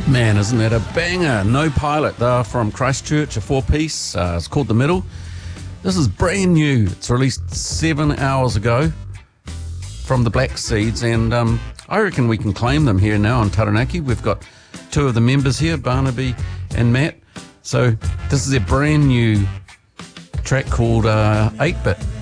Man, isn't that a banger? No Pilot. They're from Christchurch, a four-piece. It's called The Middle. This is brand new. It's released 7 hours ago from the Black Seeds, and I reckon we can claim them here now on Taranaki. We've got two of the members here, Barnaby and Matt. So this is a brand new track called 8-Bit.